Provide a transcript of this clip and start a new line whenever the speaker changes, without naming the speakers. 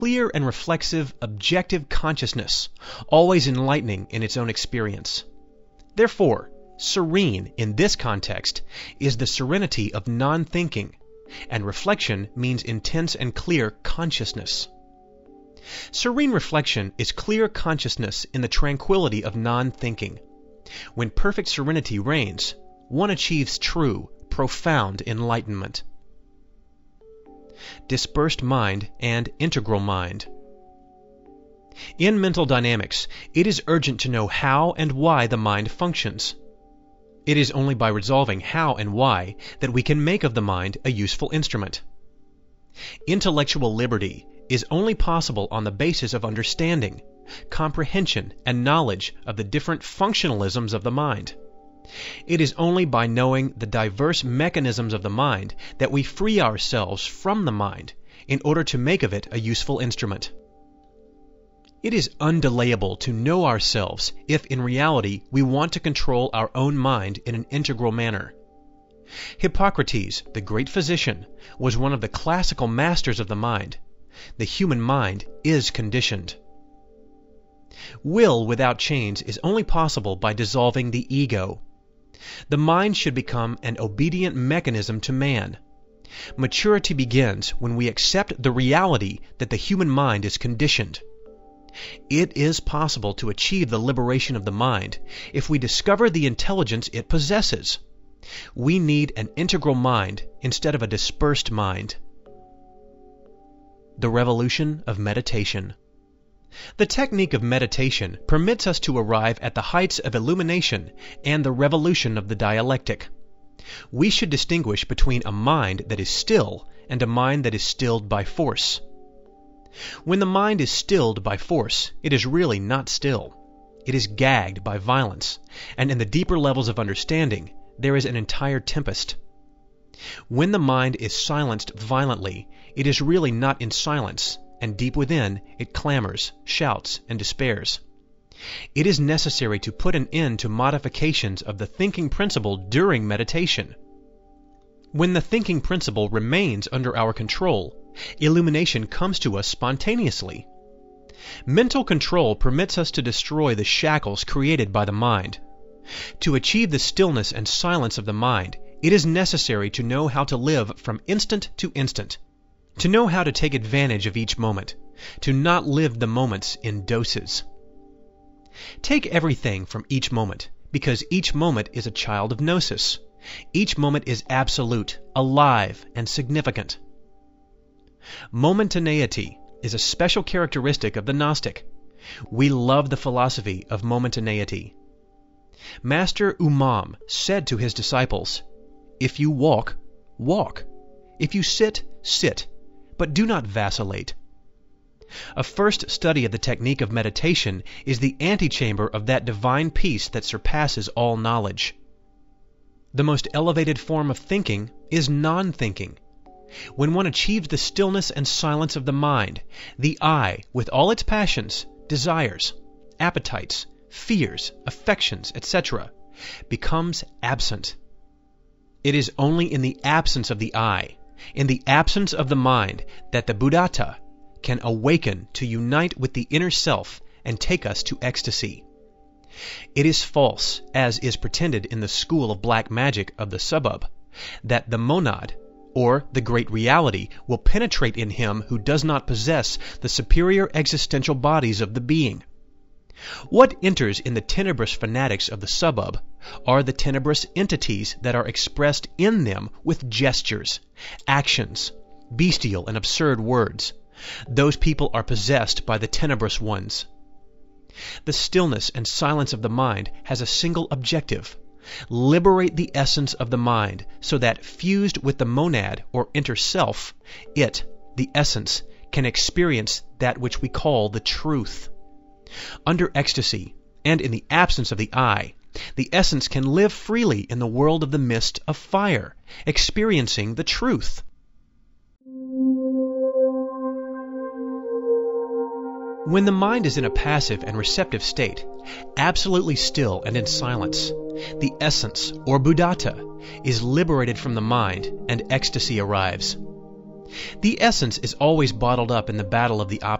clear and reflexive, objective consciousness, always enlightening in its own experience. Therefore, serene in this context is the serenity of non-thinking, and reflection means intense and clear consciousness. Serene reflection is clear consciousness in the tranquility of non-thinking. When perfect serenity reigns, one achieves true, profound enlightenment. Dispersed mind and integral mind. In mental dynamics, it is urgent to know how and why the mind functions. It is only by resolving how and why that we can make of the mind a useful instrument. Intellectual liberty is only possible on the basis of understanding, comprehension, and knowledge of the different functionalisms of the mind. It is only by knowing the diverse mechanisms of the mind that we free ourselves from the mind in order to make of it a useful instrument. It is undelayable to know ourselves if in reality we want to control our own mind in an integral manner. Hippocrates, the great physician, was one of the classical masters of the mind. The human mind is conditioned. Will without chains is only possible by dissolving the ego. The mind should become an obedient mechanism to man. Maturity begins when we accept the reality that the human mind is conditioned. It is possible to achieve the liberation of the mind if we discover the intelligence it possesses. We need an integral mind instead of a dispersed mind. The revolution of meditation. The technique of meditation permits us to arrive at the heights of illumination and the revolution of the dialectic. We should distinguish between a mind that is still and a mind that is stilled by force. When the mind is stilled by force, it is really not still. It is gagged by violence, and in the deeper levels of understanding, there is an entire tempest. When the mind is silenced violently, it is really not in silence, and deep within it clamors, shouts, and despairs. It is necessary to put an end to modifications of the thinking principle during meditation. When the thinking principle remains under our control, illumination comes to us spontaneously. Mental control permits us to destroy the shackles created by the mind. To achieve the stillness and silence of the mind, it is necessary to know how to live from instant to instant, to know how to take advantage of each moment, to not live the moments in doses. Take everything from each moment, because each moment is a child of gnosis. Each moment is absolute, alive, and significant. Momentaneity is a special characteristic of the Gnostic. We love the philosophy of momentaneity. Master Umam said to his disciples, "If you walk, walk. If you sit, sit, but do not vacillate." A first study of the technique of meditation is the antechamber of that divine peace that surpasses all knowledge. The most elevated form of thinking is non-thinking. When one achieves the stillness and silence of the mind, the I, with all its passions, desires, appetites, fears, affections, etc., becomes absent. It is only in the absence of the I, in the absence of the mind, that the Buddhata can awaken to unite with the inner self and take us to ecstasy. It is false, as is pretended in the school of black magic of the subbub, that the monad, or the great reality, will penetrate in him who does not possess the superior existential bodies of the being. What enters in the tenebrous fanatics of the subbub are the tenebrous entities that are expressed in them with gestures, actions, bestial and absurd words. Those people are possessed by the tenebrous ones. The stillness and silence of the mind has a single objective: liberate the essence of the mind so that, fused with the monad or inner self, it, the essence, can experience that which we call the truth. Under ecstasy, and in the absence of the I, the essence can live freely in the world of the mist of fire, experiencing the truth. When the mind is in a passive and receptive state, absolutely still and in silence, the essence, or Buddhata, is liberated from the mind and ecstasy arrives. The essence is always bottled up in the battle of the